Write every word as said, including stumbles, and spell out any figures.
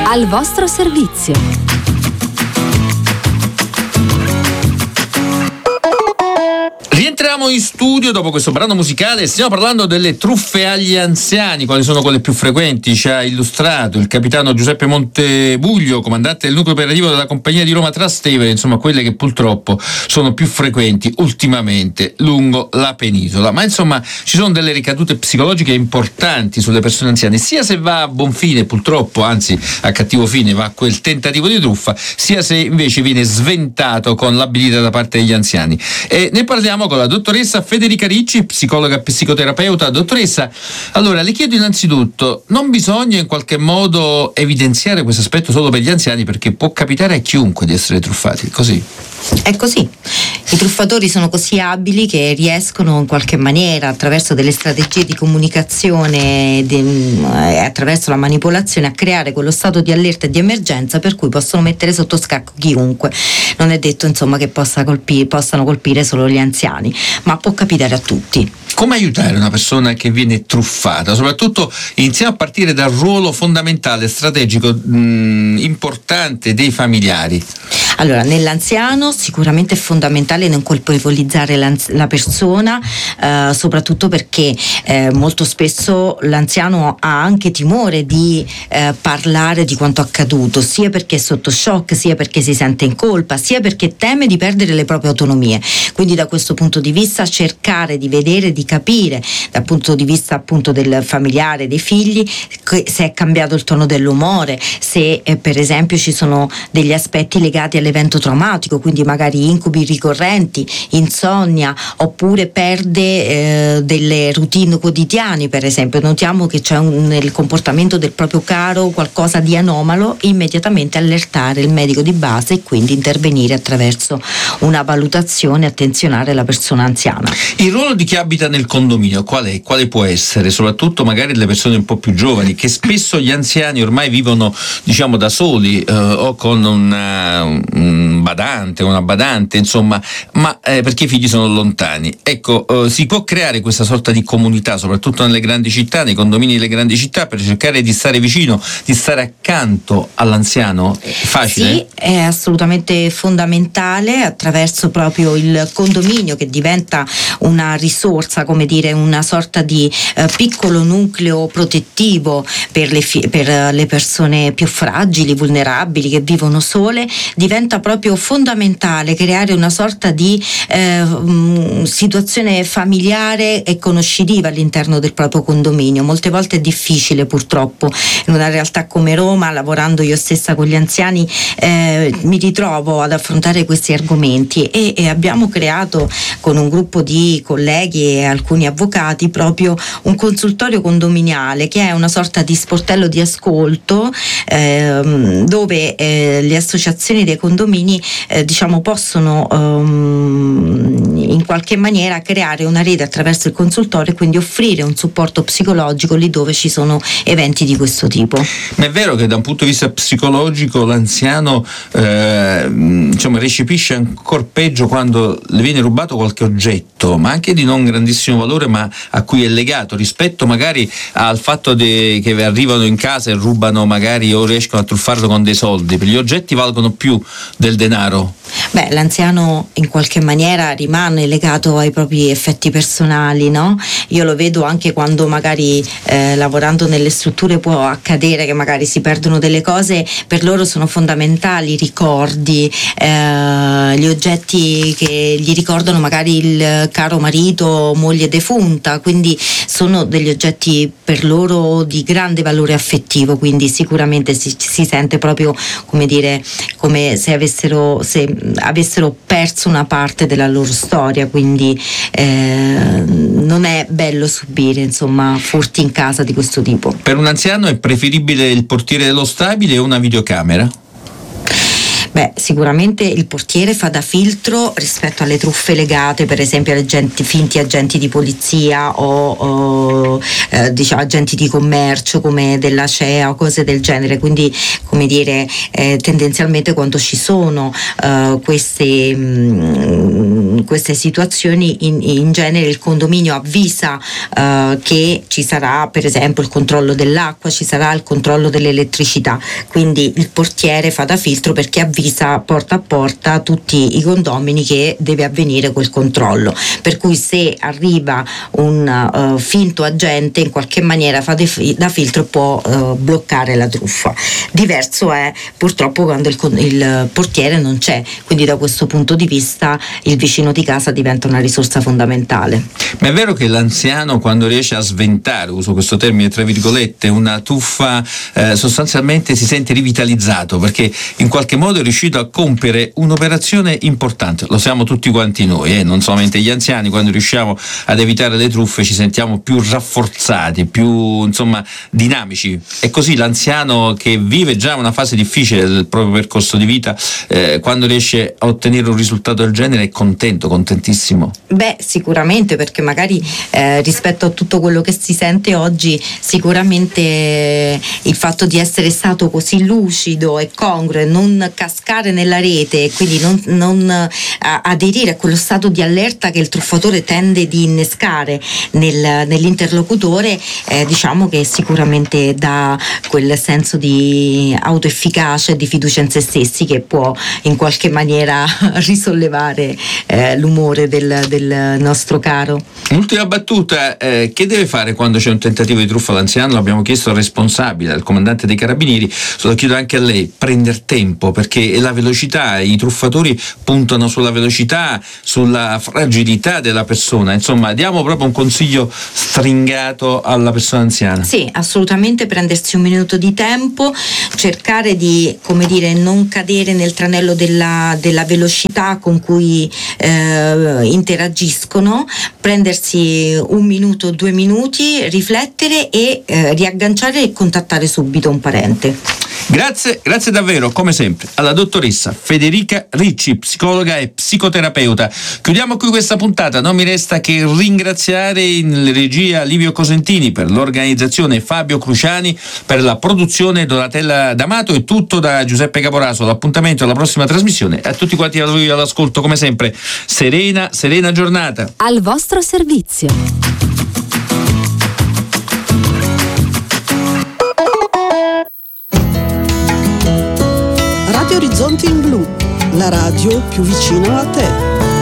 Al vostro servizio. Rientriamo in studio dopo questo brano musicale. Stiamo parlando delle truffe agli anziani. Quali sono quelle più frequenti? Ci ha illustrato il capitano Giuseppe Montebuglio, comandante del nucleo operativo della compagnia di Roma Trastevere, insomma quelle che purtroppo sono più frequenti ultimamente lungo la penisola. Ma insomma ci sono delle ricadute psicologiche importanti sulle persone anziane, sia se va a buon fine purtroppo, anzi a cattivo fine va quel tentativo di truffa, sia se invece viene sventato con l'abilità da parte degli anziani. E ne parliamo con la dottoressa Federica Ricci, psicologa e psicoterapeuta. Dottoressa, allora le chiedo innanzitutto, non bisogna in qualche modo evidenziare questo aspetto solo per gli anziani, perché può capitare a chiunque di essere truffati, così? È così. I truffatori sono così abili che riescono in qualche maniera, attraverso delle strategie di comunicazione e attraverso la manipolazione, a creare quello stato di allerta e di emergenza per cui possono mettere sotto scacco chiunque. Non è detto insomma che possa colpire, possano colpire solo gli anziani, ma può capitare a tutti. Come aiutare una persona che viene truffata? Soprattutto iniziamo a partire dal ruolo fondamentale, strategico, mh, importante dei familiari. Allora, nell'anziano sicuramente è fondamentale non colpevolizzare la persona, eh, soprattutto perché eh, molto spesso l'anziano ha anche timore di eh, parlare di quanto accaduto, sia perché è sotto shock, sia perché si sente in colpa, sia perché teme di perdere le proprie autonomie. Quindi da questo punto di vista cercare di vedere, di capire dal punto di vista appunto del familiare, dei figli, se è cambiato il tono dell'umore, se eh, per esempio ci sono degli aspetti legati alle evento traumatico, quindi magari incubi ricorrenti, insonnia, oppure perde eh, delle routine quotidiane. Per esempio notiamo che c'è un, nel comportamento del proprio caro qualcosa di anomalo, immediatamente allertare il medico di base e quindi intervenire attraverso una valutazione, attenzionare la persona anziana. Il ruolo di chi abita nel condominio qual è? Quale può essere? Soprattutto magari le persone un po' più giovani, che spesso gli anziani ormai vivono diciamo da soli eh, o con una, un badante, una badante, insomma, ma eh, perché i figli sono lontani. Ecco, eh, si può creare questa sorta di comunità, soprattutto nelle grandi città, nei condomini delle grandi città, per cercare di stare vicino, di stare accanto all'anziano? È facile? Sì, è assolutamente fondamentale, attraverso proprio il condominio che diventa una risorsa, come dire, una sorta di eh, piccolo nucleo protettivo per le, fi- per le persone più fragili, vulnerabili, che vivono sole. Diventa proprio fondamentale creare una sorta di eh, mh, situazione familiare e conoscitiva all'interno del proprio condominio. Molte volte è difficile, purtroppo, in una realtà come Roma, lavorando io stessa con gli anziani, eh, mi ritrovo ad affrontare questi argomenti e, e abbiamo creato con un gruppo di colleghi e alcuni avvocati proprio un consultorio condominiale che è una sorta di sportello di ascolto ehm, dove eh, le associazioni dei condomini eh, diciamo possono um, in qualche maniera creare una rete attraverso il consultorio e quindi offrire un supporto psicologico lì dove ci sono eventi di questo tipo. Ma è vero che da un punto di vista psicologico l'anziano eh, insomma recepisce ancora peggio quando le viene rubato qualche oggetto, ma anche di non grandissimo valore, ma a cui è legato, rispetto magari al fatto de, che arrivano in casa e rubano magari o riescono a truffarlo con dei soldi. Per gli oggetti valgono più del denaro. Beh, l'anziano in qualche maniera rimane legato ai propri effetti personali, no? Io lo vedo anche quando magari eh, lavorando nelle strutture può accadere che magari si perdono delle cose, per loro sono fondamentali i ricordi, eh, gli oggetti che gli ricordano magari il caro marito, moglie defunta, quindi sono degli oggetti per loro di grande valore affettivo, quindi sicuramente si, si sente proprio, come dire, come se avessero se avessero perso una parte della loro storia, quindi eh, non è bello subire insomma furti in casa di questo tipo. Per un anziano è preferibile il portiere dello stabile o una videocamera? Beh, sicuramente il portiere fa da filtro rispetto alle truffe legate per esempio agli agenti, finti agenti di polizia o, o eh, diciamo agenti di commercio come della C E A o cose del genere, quindi come dire eh, tendenzialmente quando ci sono eh, queste, mh, queste situazioni in, in genere il condominio avvisa eh, che ci sarà per esempio il controllo dell'acqua, ci sarà il controllo dell'elettricità, quindi il portiere fa da filtro perché avvisa porta a porta tutti i condomini che deve avvenire quel controllo, per cui se arriva un uh, finto agente in qualche maniera fa de- da filtro può uh, bloccare la truffa. Diverso è purtroppo quando il, il portiere non c'è, quindi da questo punto di vista il vicino di casa diventa una risorsa fondamentale. Ma è vero che l'anziano, quando riesce a sventare, uso questo termine tra virgolette, una truffa, eh, sostanzialmente si sente rivitalizzato perché in qualche modo è riuscito a compiere un'operazione importante? Lo siamo tutti quanti noi, eh? Non solamente gli anziani. Quando riusciamo ad evitare le truffe ci sentiamo più rafforzati, più insomma dinamici. È così l'anziano che vive già una fase difficile del proprio percorso di vita, eh, quando riesce a ottenere un risultato del genere è contento, contentissimo? Beh, sicuramente, perché magari eh, rispetto a tutto quello che si sente oggi, sicuramente eh, il fatto di essere stato così lucido e congruo e non cascare nella rete e quindi non, non a, aderire a quello stato di allerta che il truffatore tende di innescare nel, nell'interlocutore, eh, diciamo che sicuramente dà quel senso di autoefficacia e di fiducia in se stessi che può in qualche maniera risollevare eh, l'umore del, del nostro caro. Ultima battuta, eh, che deve fare quando c'è un tentativo di truffa all'anziano? L'abbiamo chiesto al responsabile, al comandante dei carabinieri, lo chiedo anche a lei: prender tempo, perché la velocità, i truffatori puntano sulla velocità, sulla fragilità della persona, insomma diamo proprio un consiglio stringato alla persona anziana. Sì, assolutamente, prendersi un minuto di tempo, cercare di, come dire, non cadere nel tranello della, della velocità con cui eh, interagiscono, prendersi un minuto, due minuti, riflettere e eh, riagganciare e contattare subito un parente. Grazie, grazie davvero, come sempre, alla dottoressa Federica Ricci, psicologa e psicoterapeuta. Chiudiamo qui questa puntata, non mi resta che ringraziare in regia Livio Cosentini, per l'organizzazione Fabio Cruciani, per la produzione Donatella D'Amato. È tutto da Giuseppe Caporaso, l'appuntamento alla prossima trasmissione. A tutti quanti voi all'ascolto, come sempre, serena, serena giornata. Al vostro servizio. Radio Orizzonti in Blu, la radio più vicina a te.